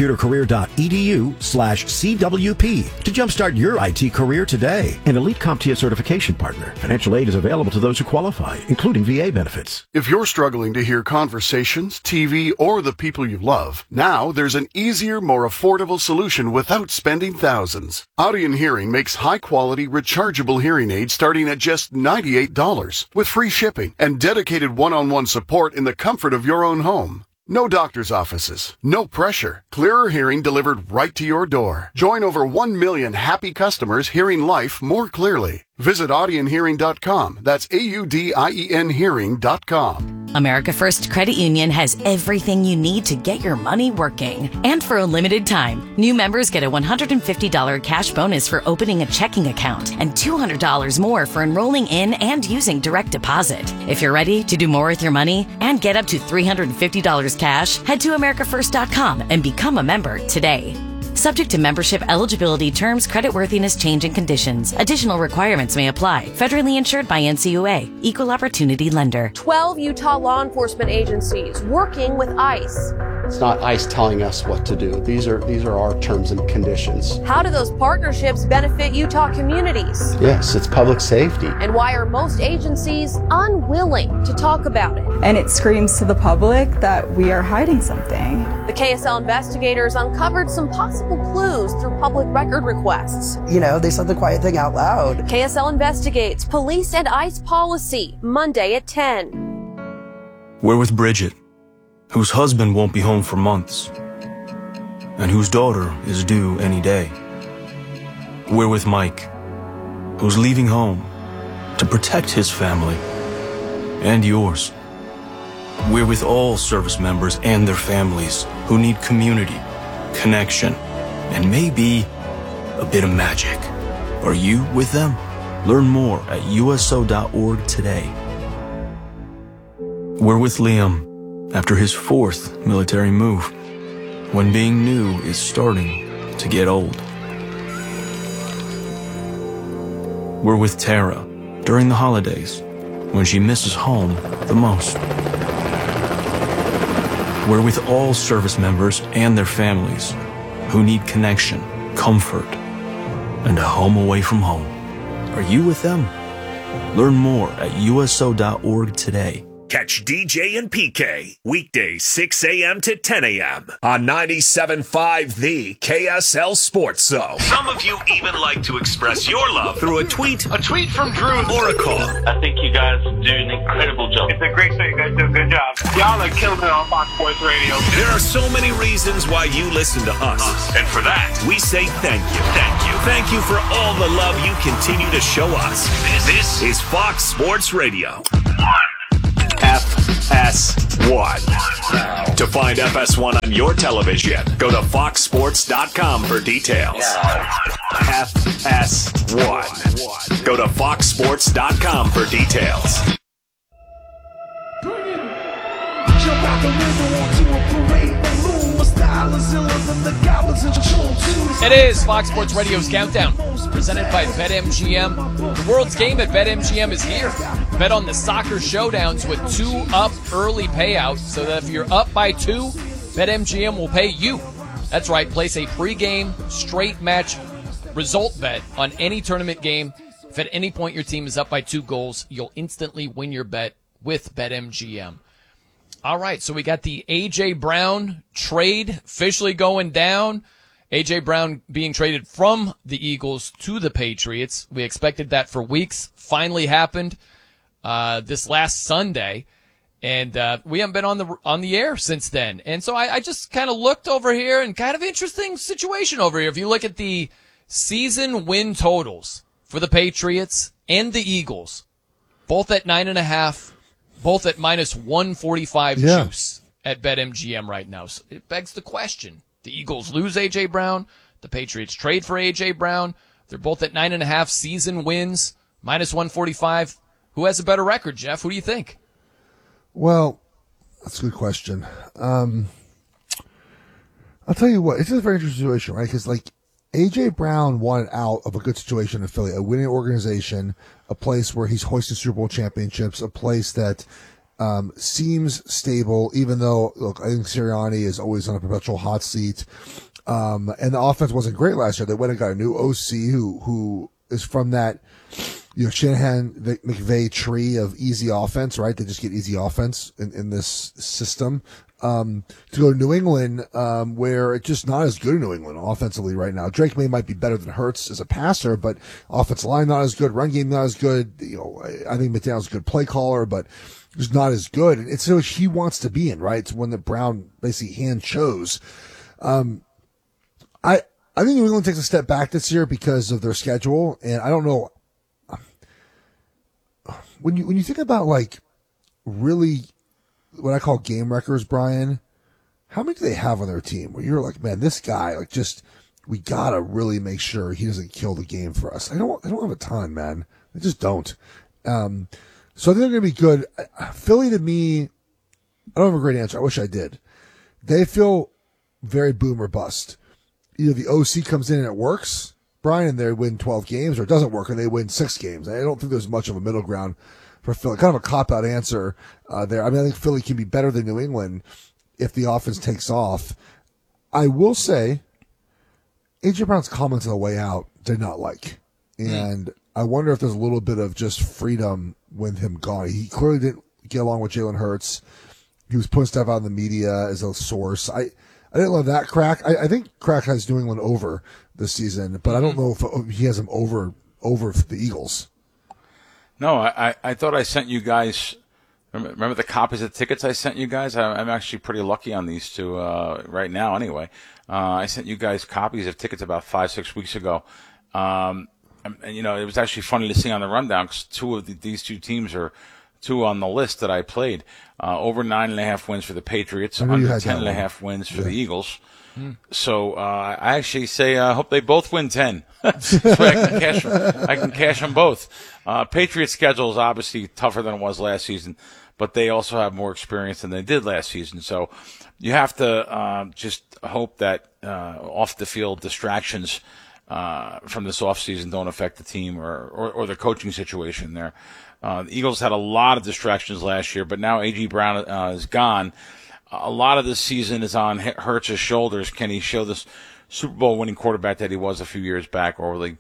mycomputercareer.edu/CWP to jumpstart your IT career today. An elite CompTIA certification partner. Financial aid is available to those who qualify, including VA benefits. If you're struggling to hear conversations, TV, or the people you love, now there's an easier, more affordable solution without spending thousands. Audien Hearing makes high-quality, rechargeable hearing aids starting at just $98 with free shipping and dedicated one-on-one support in the comfort of your own home. No doctor's offices, no pressure. Clearer hearing delivered right to your door. Join over 1 million happy customers hearing life more clearly. Visit AudienHearing.com. That's AUDIEN Hearing.com. America First Credit Union has everything you need to get your money working. And for a limited time, new members get a $150 cash bonus for opening a checking account and $200 more for enrolling in and using direct deposit. If you're ready to do more with your money and get up to $350 cash, head to AmericaFirst.com and become a member today. Subject to membership eligibility terms, creditworthiness, change, and conditions. Additional requirements may apply. Federally insured by NCUA. Equal Opportunity Lender. 12 Utah law enforcement agencies working with ICE. It's not ICE telling us what to do. These are our terms and conditions. How do those partnerships benefit Utah communities? Yes, it's public safety. And why are most agencies unwilling to talk about it? And it screams to the public that we are hiding something. The KSL investigators uncovered some possible clues through public record requests. You know, they said the quiet thing out loud. KSL investigates police and ICE policy, Monday at 10. We're with Bridget, whose husband won't be home for months, and whose daughter is due any day. We're with Mike, who's leaving home to protect his family and yours. We're with all service members and their families who need community, connection, and maybe a bit of magic. Are you with them? Learn more at USO.org today. We're with Liam after his 4th military move, when being new is starting to get old. We're with Tara during the holidays, when she misses home the most. We're with all service members and their families who need connection, comfort, and a home away from home. Are you with them? Learn more at USO.org today. Catch DJ and PK weekdays 6 a.m. to 10 a.m. on 97.5 The KSL Sports Zone. Some of you even like to express your love through a tweet from Drew, or a call. I think you guys do an incredible job. It's a great show. You guys do a good job. Y'all are killing it on Fox Sports Radio. There are so many reasons why you listen to us. And for that, we say thank you. Thank you. Thank you for all the love you continue to show us. This is Fox Sports Radio. FS1. To find FS1 on your television, go to foxsports.com for details. FS1. Go to foxsports.com for details. Jump out the window onto a parade balloon. My style is iller than the goblins in June. It is Fox Sports Radio's Countdown, presented by BetMGM. The world's game at BetMGM is here. Bet on the soccer showdowns with 2 up early payouts, so that if you're up by 2, BetMGM will pay you. That's right, place a pregame straight match result bet on any tournament game. If at any point your team is up by 2 goals, you'll instantly win your bet with BetMGM. All right, so we got the A.J. Brown trade officially going down. A.J. Brown being traded from the Eagles to the Patriots. We expected that for weeks. Finally happened this last Sunday. And we haven't been on the air since then. And so I just kind of looked over here, and kind of interesting situation over here. If you look at the season win totals for the Patriots and the Eagles, both at 9.5, both at minus 145 juice at BetMGM right now. So it begs the question. The Eagles lose A.J. Brown. The Patriots trade for A.J. Brown. They're both at 9.5 season wins, minus 145. Who has a better record, Jeff? Who do you think? Well, that's a good question. I'll tell you what, it's just a very interesting situation, right? Because, like, A.J. Brown wanted out of a good situation in Philly, a winning organization, a place where he's hoisted Super Bowl championships, a place that seems stable, even though, look, I think Sirianni is always on a perpetual hot seat. And the offense wasn't great last year. They went and got a new OC who is from that, Shanahan McVay tree of easy offense, right? They just get easy offense in this system. To go to New England, where it's just not as good in New England offensively right now. Drake May might be better than Hurts as a passer, but offensive line not as good, run game not as good. I think McDaniel's a good play caller, but just not as good. And it's what he wants to be in, right? It's one that Brown basically hand chose. I think New England takes a step back this year because of their schedule, and I don't know. When you think about, like, really what I call game wreckers, Brian, how many do they have on their team where you're like, man, this guy, like, just, we gotta really make sure he doesn't kill the game for us. I don't have a ton, man. I just don't. So I think they're gonna be good. Philly, to me, I don't have a great answer. I wish I did. They feel very boom or bust. Either the OC comes in and it works, Brian, and they win 12 games, or it doesn't work and they win 6 games. I don't think there's much of a middle ground for Philly. Kind of a cop-out answer there. I mean, I think Philly can be better than New England if the offense takes off. I will say, A.J. Brown's comments on the way out did not like. And I wonder if there's a little bit of just freedom with him gone. He clearly didn't get along with Jalen Hurts. He was putting stuff out in the media as a source. I didn't love that crack. I think crack has New England over this season, but I don't know if he has him over the Eagles. No, I thought I sent you guys. Remember the copies of the tickets I sent you guys? I'm actually pretty lucky on these two right now. Anyway, I sent you guys copies of tickets about 5-6 weeks ago. And it was actually funny to see on the rundown because these two teams are two on the list that I played. Over 9.5 wins for the Patriots, under 10.5 wins for the Eagles. So I actually say I hope they both win 10. So I can cash them both. Patriots' schedule is obviously tougher than it was last season, but they also have more experience than they did last season. So you have to just hope that off-the-field distractions from this offseason don't affect the team or the coaching situation there. The Eagles had a lot of distractions last year, but now A.J. Brown is gone. A lot of this season is on Hurts' shoulders. Can he show this Super Bowl winning quarterback that he was a few years back, or will he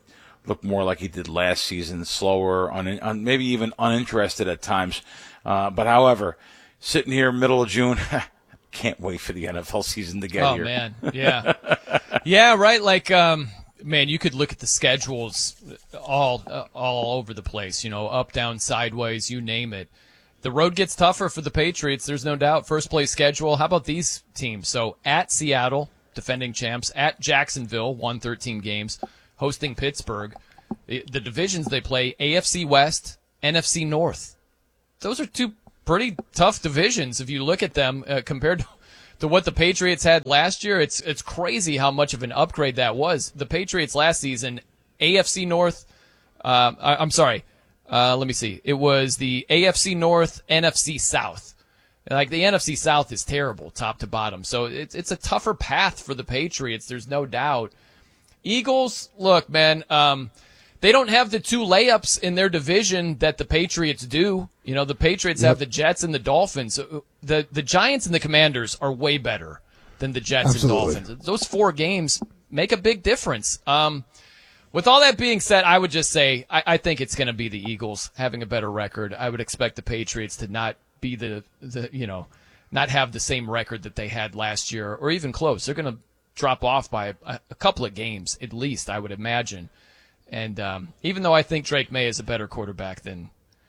look more like he did last season, slower, maybe even uninterested at times. But however, sitting here middle of June, can't wait for the NFL season to get here. Oh, man. Yeah. Yeah, right. Like, man, you could look at the schedules all over the place, up, down, sideways, you name it. The road gets tougher for the Patriots, there's no doubt. First place schedule. How about these teams? So at Seattle, defending champs, at Jacksonville, won 13 games, hosting Pittsburgh. The divisions they play, AFC West, NFC North. Those are two pretty tough divisions if you look at them compared to what the Patriots had last year. It's crazy how much of an upgrade that was. The Patriots last season, AFC North, let me see. It was the AFC North, NFC South. Like, the NFC South is terrible, top to bottom. So it's a tougher path for the Patriots, there's no doubt. Eagles, look, man, they don't have the two layups in their division that the Patriots do. The Patriots have the Jets and the Dolphins. The Giants and the Commanders are way better than the Jets and Dolphins. Those 4 games make a big difference. With all that being said, I would just say I think it's going to be the Eagles having a better record. I would expect the Patriots to not be not have the same record that they had last year or even close. They're going to drop off by a couple of games at least, I would imagine. And even though I think Drake May is a better quarterback than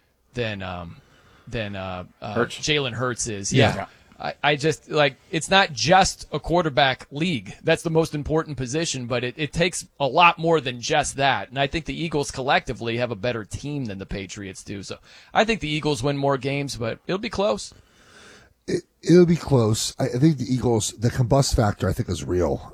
Jalen Hurts is, I just it's not just a quarterback league. That's the most important position, but it takes a lot more than just that. And I think the Eagles collectively have a better team than the Patriots do. So I think the Eagles win more games, but it'll be close. It'll be close. I think the Eagles, the combust factor, I think is real.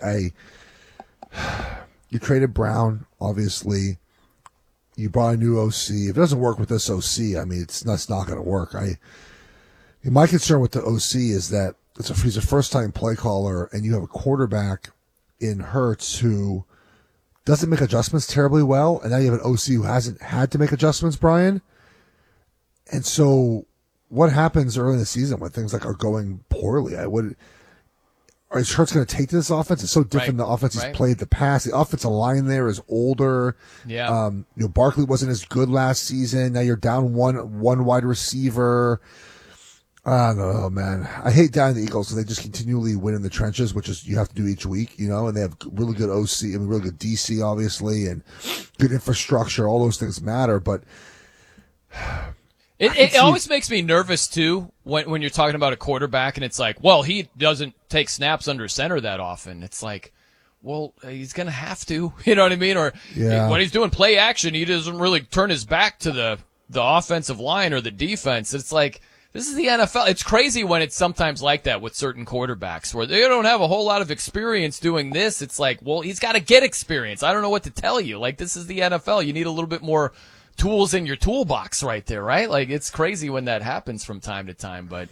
You traded Brown, obviously. You brought a new OC. If it doesn't work with this OC, I mean, it's not going to work. My concern with the OC is that he's a first-time play caller, and you have a quarterback in Hurts who doesn't make adjustments terribly well, and now you have an OC who hasn't had to make adjustments, Brian. And so what happens early in the season when things are going poorly? Is Hurts going to take to this offense? It's so different than the offense he's played the past. The offensive line there is older. Yeah. Barkley wasn't as good last season. Now you're down one wide receiver. I don't know, man. I hate down the Eagles because they just continually win in the trenches, which is you have to do each week, and they have really good OC, really good DC, obviously, and good infrastructure. All those things matter, but it always makes me nervous too when you're talking about a quarterback and it's like, well, he doesn't take snaps under center that often. It's like, well, he's gonna have to, you know what I mean? Or when he's doing play action, he doesn't really turn his back to the offensive line or the defense. It's like, this is the NFL. It's crazy when it's sometimes like that with certain quarterbacks where they don't have a whole lot of experience doing this. It's like, well, he's got to get experience. I don't know what to tell you. Like, this is the NFL. You need a little bit more tools in your toolbox right there, right? Like, it's crazy when that happens from time to time. But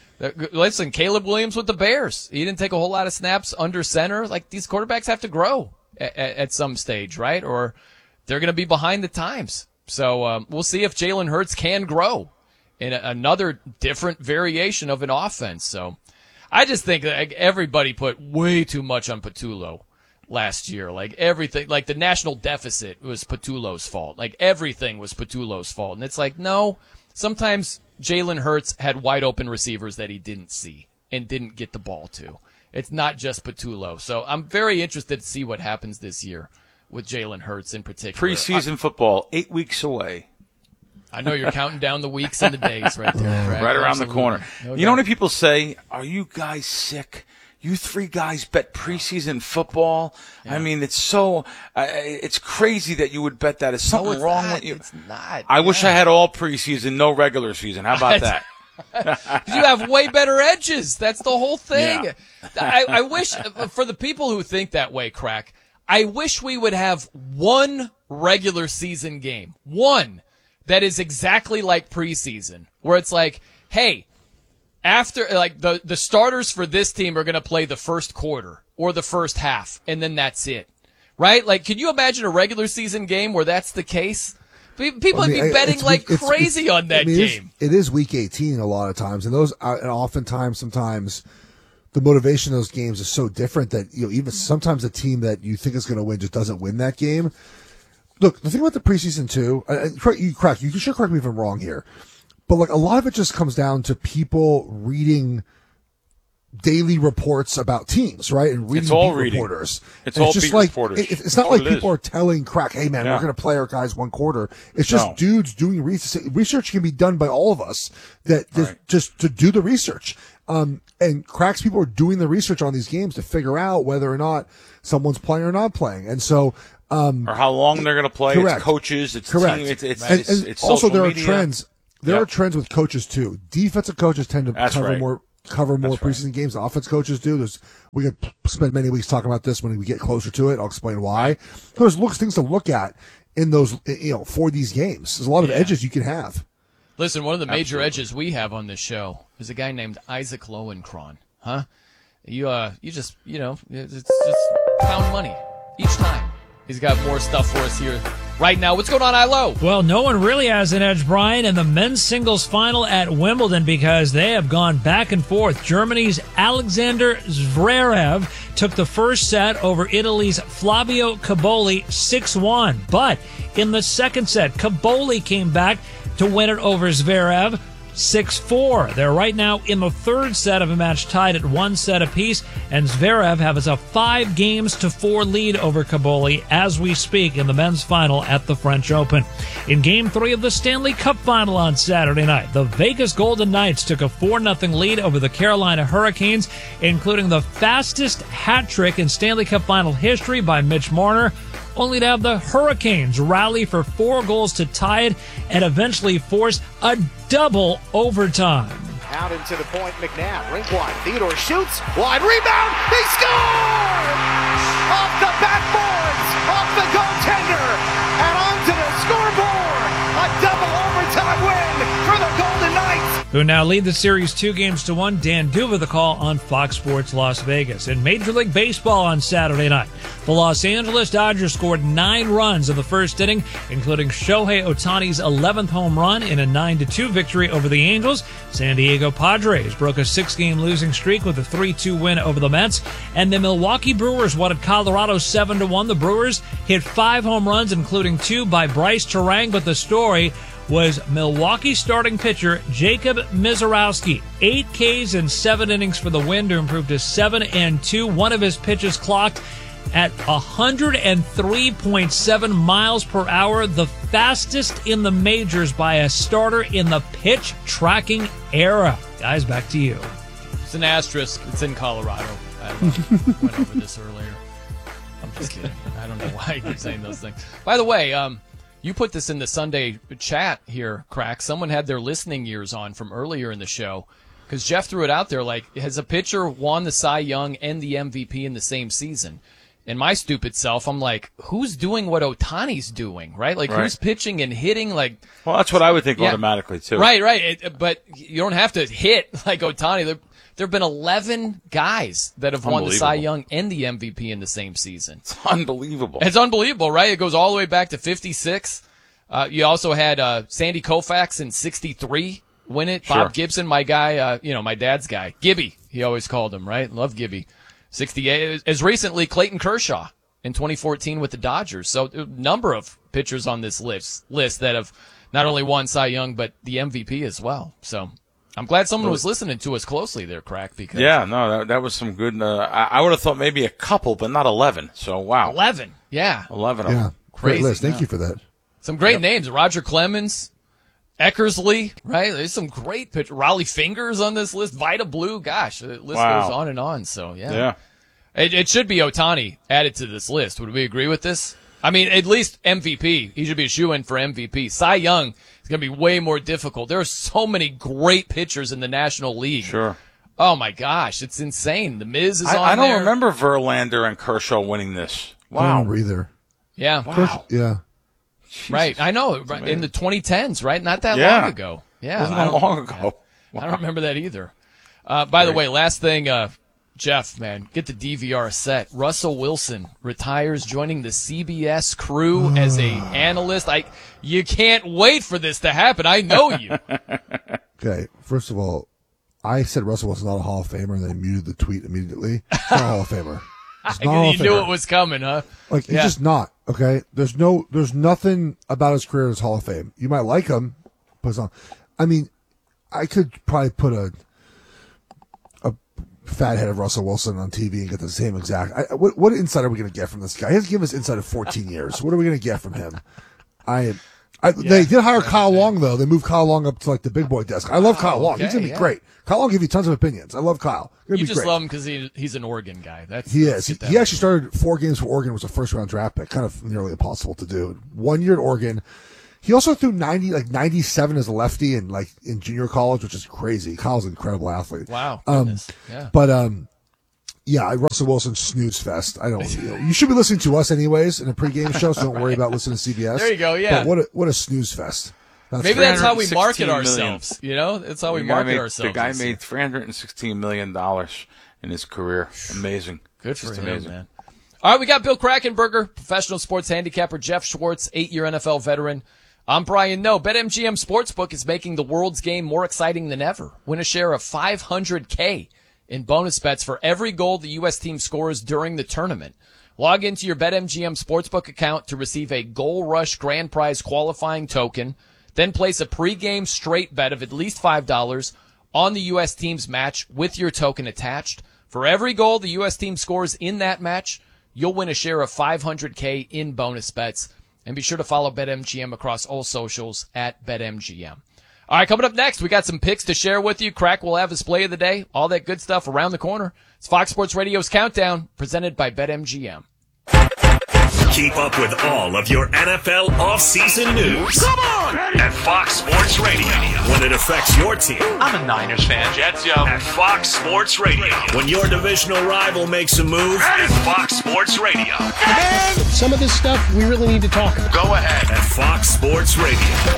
listen, Caleb Williams with the Bears. He didn't take a whole lot of snaps under center. Like, these quarterbacks have to grow at some stage, right? Or they're going to be behind the times. So we'll see if Jalen Hurts can grow in another different variation of an offense. So I just think that everybody put way too much on Patullo last year. Like everything, like the national deficit was Patullo's fault. Like everything was Patullo's fault. And it's like, no, sometimes Jalen Hurts had wide open receivers that he didn't see and didn't get the ball to. It's not just Patullo. So I'm very interested to see what happens this year with Jalen Hurts in particular. Preseason football, 8 weeks away. I know you're counting down the weeks and the days right there. Right around the corner. No you know how many people say, are you guys sick? You 3 guys bet preseason football? Yeah. I mean, it's so it's crazy that you would bet that. Is something wrong with you? It's not. I wish I had all preseason, no regular season. How about that? You have way better edges. That's the whole thing. Yeah. I wish, for the people who think that way, Crack, I wish we would have one regular season game. One. That is exactly like preseason, where it's like, hey, after like the starters for this team are going to play the first quarter or the first half, and then that's it, right? Like, can you imagine a regular season game where that's the case? People would be betting like crazy on that game. It is week 18 a lot of times, and oftentimes, sometimes the motivation of those games is so different that even sometimes a team that you think is going to win just doesn't win that game. Look, the thing about the preseason too, you should correct me if I'm wrong here, but like a lot of it just comes down to people reading daily reports about teams, right? And reading it's all beat reading. reporters. It's and all just beat like, reporters. It's not like people are telling Crack, hey man, Yeah. we're going to play our guys one quarter. It's just dudes doing research. Research can be done by all of us just to do the research. And Crack's people are doing the research on these games to figure out whether or not someone's playing or not playing. And so, or how long they're going to play. Correct. It's coaches. It's correct. team. It's also social there media. are trends. There are trends with coaches too. Defensive coaches tend to cover more preseason games than offense coaches do. We could spend many weeks talking about this when we get closer to it. I'll explain why. There's things to look at in those, for these games. There's a lot of edges you can have. Listen, one of the major edges we have on this show is a guy named Isaac Lowenkron. Huh? You just, it's just found money each time. He's got more stuff for us here right now. What's going on, ILO? Well, no one really has an edge, Brian, in the men's singles final at Wimbledon because they have gone back and forth. Germany's Alexander Zverev took the first set over Italy's Flavio Cobolli 6-1. But in the second set, Cobolli came back to win it over Zverev 6-4. They're right now in the third set of a match tied at 1 set apiece, and Zverev has a 5-4 lead over Cobolli as we speak in the men's final at the French Open. In Game 3 of the Stanley Cup final on Saturday night, the Vegas Golden Knights took a 4-0 lead over the Carolina Hurricanes, including the fastest hat trick in Stanley Cup final history by Mitch Marner, only to have the Hurricanes rally for 4 goals to tie it and eventually force a double overtime. Out into the point, McNabb, rink wide. Theodore shoots, wide rebound, they score! Off the backboards, off the goaltender, and onto the scoreboard. A double overtime win for the Golden Knights. Who now lead the series 2-1. Dan Duva the call on Fox Sports Las Vegas. In Major League Baseball on Saturday night, the Los Angeles Dodgers scored 9 runs in the first inning, including Shohei Ohtani's 11th home run in a 9-2 victory over the Angels. San Diego Padres broke a 6-game losing streak with a 3-2 win over the Mets. And the Milwaukee Brewers won at Colorado 7-1. The Brewers hit 5 home runs, including 2 by Bryce Terang, but the story was Milwaukee starting pitcher Jacob Mizorowski. 8 Ks in 7 innings for the win to improve to 7-2. One of his pitches clocked at 103.7 miles per hour, the fastest in the majors by a starter in the pitch tracking era. Guys, back to you. It's an asterisk. It's in Colorado. I went over this earlier. I'm just kidding. I don't know why I keep saying those things. By the way, you put this in the Sunday chat here, Crack. Someone had their listening ears on from earlier in the show because Jeff threw it out there like, has a pitcher won the Cy Young and the MVP in the same season? And my stupid self, I'm like, who's doing what Ohtani's doing, right? Like, who's pitching and hitting? Like, well, that's what I would think automatically, too. Right. But you don't have to hit like Ohtani. There have been 11 guys that have won the Cy Young and the MVP in the same season. It's unbelievable. It's unbelievable, right? It goes all the way back to 56. You also had Sandy Koufax in 63 win it. Sure. Bob Gibson, my guy, my dad's guy. Gibby, he always called him, right? Love Gibby. 68. As recently, Clayton Kershaw in 2014 with the Dodgers. So a number of pitchers on this list that have not only won Cy Young, but the MVP as well. So I'm glad someone was listening to us closely there, Crack. Because that was some good. I would have thought maybe a couple, but not 11. So, wow. 11. Yeah. 11 of them. Great list. Thank you for that. Some great names. Roger Clemens, Eckersley, right? There's some great pitchers. Raleigh Fingers on this list. Vita Blue. Gosh, the list goes on and on. So, yeah. It should be Ohtani added to this list. Would we agree with this? I mean, at least MVP. He should be a shoo-in for MVP. Cy Young is going to be way more difficult. There are so many great pitchers in the National League. Sure. Oh, my gosh. It's insane. The Miz is on there. I don't remember Verlander and Kershaw winning this. Wow. I don't remember either. Yeah. Wow. Jesus. Right. I know. Right. In the 2010s, right? Not that long ago. Yeah. Wasn't that long ago. Wow. I don't remember that either. By the way, last thing, Jeff, man, get the DVR set. Russell Wilson retires, joining the CBS crew as a analyst. You can't wait for this to happen. I know you. Okay, first of all, I said Russell Wilson's not a Hall of Famer, and then muted the tweet immediately. He's not a Hall of Famer. You knew it was coming, huh? Like, he's just not. Okay, there's nothing about his career that's Hall of Fame. You might like him, but it's not. I mean, I could probably put a fat head of Russell Wilson on TV and get the same exact. What insight are we going to get from this guy? He hasn't given us insight of 14 years. What are we going to get from him? They did hire Kyle Long, though. They moved Kyle Long up to like the big boy desk. I love Kyle Long. He's going to be great. Kyle Long give you tons of opinions. I love Kyle. You just love him because he's an Oregon guy. He is. He actually started 4 games for Oregon. Was a first-round draft pick. Kind of nearly impossible to do. 1 year at Oregon. He also threw 97 as a lefty in junior college, which is crazy. Kyle's an incredible athlete. Wow. Yeah. But yeah, Russell Wilson snooze fest. I don't. You should be listening to us anyways in a pregame show, so don't worry about listening to CBS. There you go. Yeah. But what a snooze fest. Maybe that's how we market ourselves. You know, that's how we market ourselves. The guy made $316 million in his career. Amazing. Good for him, man. All right, we got Bill Krackomberger, professional sports handicapper, Jeff Schwartz, 8-year NFL veteran. I'm Brian Noe. BetMGM Sportsbook is making the world's game more exciting than ever. Win a share of $500K in bonus bets for every goal the U.S. team scores during the tournament. Log into your BetMGM Sportsbook account to receive a Goal Rush Grand Prize qualifying token. Then place a pregame straight bet of at least $5 on the U.S. team's match with your token attached. For every goal the U.S. team scores in that match, you'll win a share of $500K in bonus bets. And be sure to follow BetMGM across all socials at BetMGM. All right, coming up next, we got some picks to share with you. Crack will have his play of the day. All that good stuff around the corner. It's Fox Sports Radio's Countdown, presented by BetMGM. Keep up with all of your NFL offseason news. Come on! At Fox Sports Radio. When it affects your team. I'm a Niners fan. Jets, yo. At Fox Sports Radio. When your divisional rival makes a move. At Fox Sports Radio. Man, some of this stuff we really need to talk about. Go ahead. At Fox Sports Radio.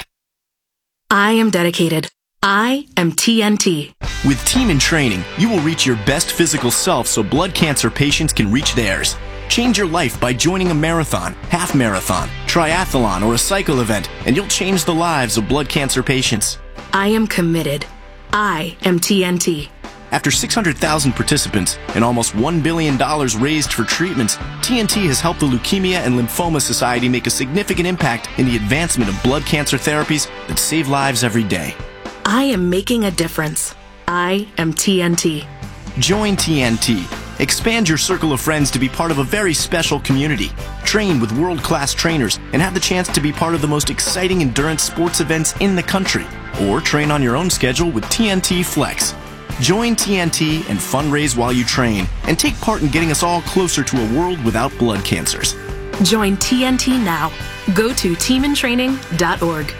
I am dedicated. I am TNT. With Team in Training, you will reach your best physical self so blood cancer patients can reach theirs. Change your life by joining a marathon, half marathon, triathlon, or a cycle event, and you'll change the lives of blood cancer patients. I am committed. I am TNT. After 600,000 participants and almost $1 billion raised for treatments, TNT has helped the Leukemia and Lymphoma Society make a significant impact in the advancement of blood cancer therapies that save lives every day. I am making a difference. I am TNT. Join TNT. Expand your circle of friends to be part of a very special community. Train with world-class trainers and have the chance to be part of the most exciting endurance sports events in the country. Or train on your own schedule with TNT Flex. Join TNT and fundraise while you train and take part in getting us all closer to a world without blood cancers. Join TNT now. Go to teamintraining.org.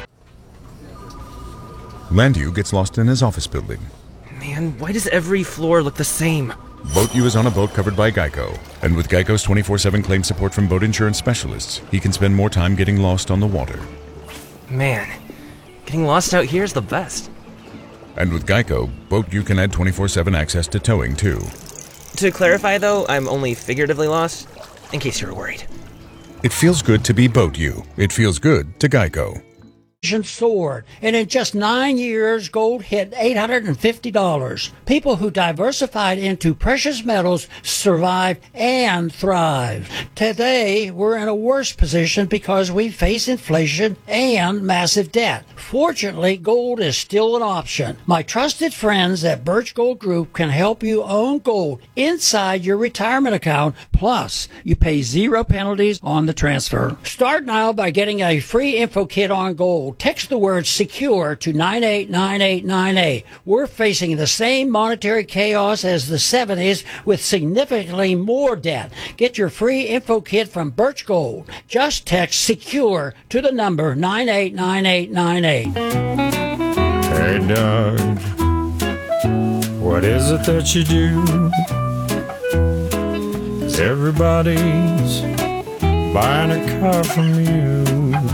Landu gets lost in his office building. Man, why does every floor look the same? Boat U is on a boat covered by Geico. And with Geico's 24/7 claim support from boat insurance specialists, he can spend more time getting lost on the water. Man, getting lost out here is the best. And with Geico, Boat U can add 24/7 access to towing, too. To clarify, though, I'm only figuratively lost, in case you were worried. It feels good to be Boat U. It feels good to Geico. Soared, and in just 9 years, gold hit $850. People who diversified into precious metals survived and thrived. Today, we're in a worse position because we face inflation and massive debt. Fortunately, gold is still an option. My trusted friends at Birch Gold Group can help you own gold inside your retirement account. Plus, you pay 0 penalties on the transfer. Start now by getting a free info kit on gold. Text the word SECURE to 989898. We're facing the same monetary chaos as the 70s with significantly more debt. Get your free info kit from Birch Gold. Just text SECURE to the number 989898. Hey, Doug, what is it that you do? Everybody's buying a car from you.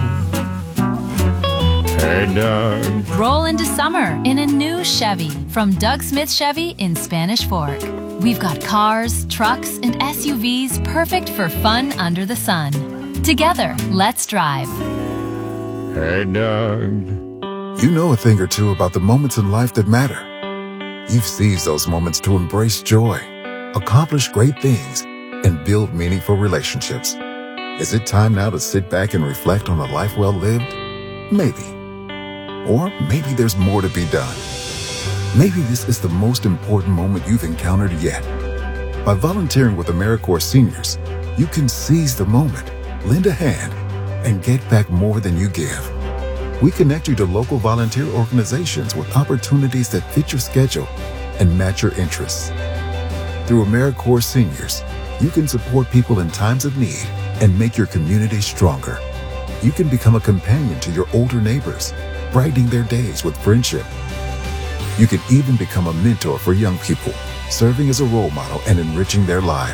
Hey, Doug. Roll into summer in a new Chevy from Doug Smith Chevy in Spanish Fork. We've got cars, trucks, and SUVs perfect for fun under the sun. Together, let's drive. Hey, Doug. You know a thing or two about the moments in life that matter. You've seized those moments to embrace joy, accomplish great things, and build meaningful relationships. Is it time now to sit back and reflect on a life well lived? Maybe. Or maybe there's more to be done. Maybe this is the most important moment you've encountered yet. By volunteering with AmeriCorps Seniors, you can seize the moment, lend a hand, and get back more than you give. We connect you to local volunteer organizations with opportunities that fit your schedule and match your interests. Through AmeriCorps Seniors, you can support people in times of need and make your community stronger. You can become a companion to your older neighbors, brightening their days with friendship. You can even become a mentor for young people, serving as a role model and enriching their lives.